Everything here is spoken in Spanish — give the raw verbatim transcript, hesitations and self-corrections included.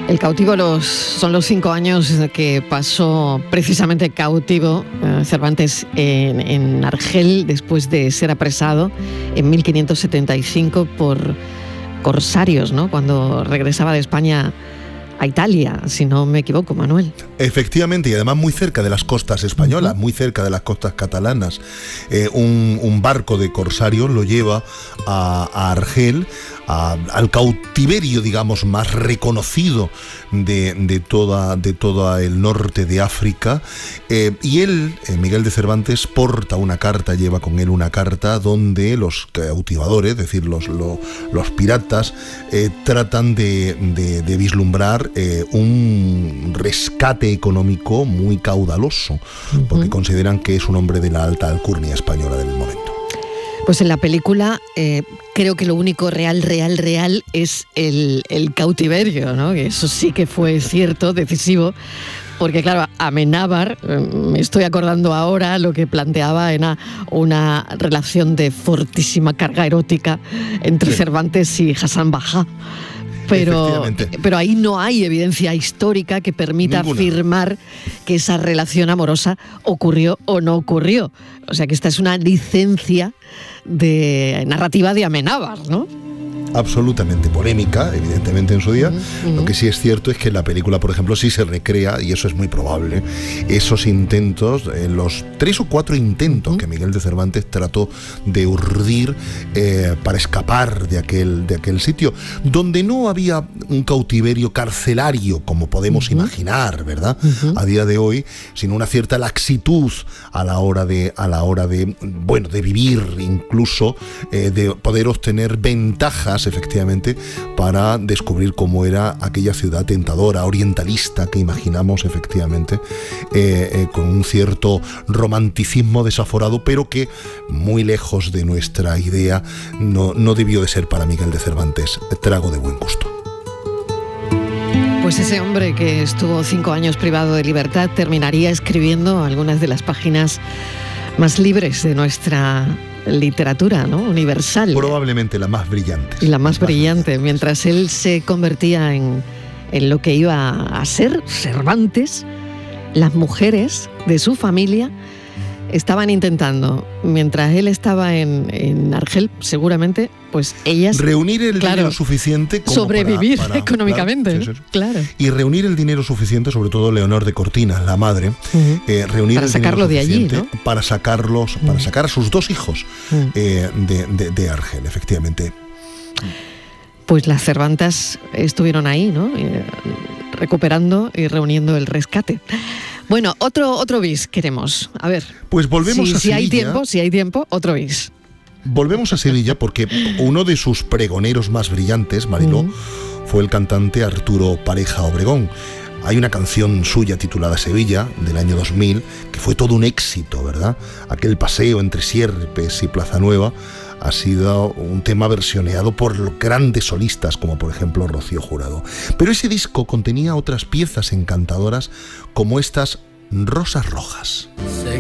El cautivo los, son los cinco años que pasó precisamente cautivo eh, Cervantes en, en Argel después de ser apresado en mil quinientos setenta y cinco por corsarios, ¿no? Cuando regresaba de España a Italia, si no me equivoco, Manuel. Efectivamente, y además muy cerca de las costas españolas, uh-huh. muy cerca de las costas catalanas. Eh, un, un barco de corsarios lo lleva a, a Argel, a, al cautiverio, digamos, más reconocido de, de, toda, de todo el norte de África. Eh, y él, eh, Miguel de Cervantes, porta una carta, lleva con él una carta donde los cautivadores, es decir, los, los, los piratas, eh, tratan de, de, de vislumbrar eh, un rescate económico muy caudaloso, uh-huh. porque consideran que es un hombre de la alta alcurnia española del momento. Pues en la película eh, creo que lo único real, real, real es el, el cautiverio, ¿no? Eso sí que fue cierto, decisivo, porque claro, Amenábar, me estoy acordando ahora lo que planteaba era una relación de fortísima carga erótica entre sí. Cervantes y Hassan Bajá. Pero, pero ahí no hay evidencia histórica que permita Ninguna. afirmar que esa relación amorosa ocurrió o no ocurrió. O sea que esta es una licencia de narrativa de Amenábar, ¿no? Absolutamente polémica, evidentemente en su día. Uh-huh. Lo que sí es cierto es que en la película, por ejemplo, sí se recrea, y eso es muy probable, esos intentos, eh, los tres o cuatro intentos uh-huh. que Miguel de Cervantes trató de urdir eh, para escapar de aquel, de aquel sitio, donde no había un cautiverio carcelario, como podemos uh-huh. imaginar, ¿verdad? Uh-huh. A día de hoy, sino una cierta laxitud a la hora de, a la hora de, bueno, de vivir, incluso eh, de poder obtener ventajas efectivamente para descubrir cómo era aquella ciudad tentadora, orientalista, que imaginamos efectivamente eh, eh, con un cierto romanticismo desaforado, pero que muy lejos de nuestra idea no, no debió de ser para Miguel de Cervantes trago de buen gusto. Pues ese hombre que estuvo cinco años privado de libertad terminaría escribiendo algunas de las páginas más libres de nuestra literatura, ¿no? Universal. Probablemente la más brillante. Y la más brillante, mientras él se convertía en, en lo que iba a ser Cervantes, las mujeres de su familia estaban intentando, mientras él estaba en, en Argel, seguramente, pues ellas... Reunir el claro, dinero suficiente... Como sobrevivir para, para, económicamente, claro, sí, sí. claro. Y reunir el dinero suficiente, sobre todo Leonor de Cortinas, la madre, uh-huh. eh, reunir para el sacarlo dinero de allí, ¿no? Para sacarlos, uh-huh. para sacar a sus dos hijos uh-huh. eh, de, de, de Argel, efectivamente. Pues las Cervantas estuvieron ahí, ¿no? Eh, recuperando y reuniendo el rescate. Bueno, otro, otro bis queremos. A ver. Pues volvemos si, a si Sevilla. hay tiempo, si hay tiempo, otro bis. Volvemos a Sevilla porque uno de sus pregoneros más brillantes, Mariló, uh-huh. fue el cantante Arturo Pareja Obregón. Hay una canción suya titulada Sevilla, del año dos mil, que fue todo un éxito, ¿verdad? Aquel paseo entre Sierpes y Plaza Nueva ha sido un tema versioneado por grandes solistas, como por ejemplo Rocío Jurado. Pero ese disco contenía otras piezas encantadoras, como estas Rosas Rojas.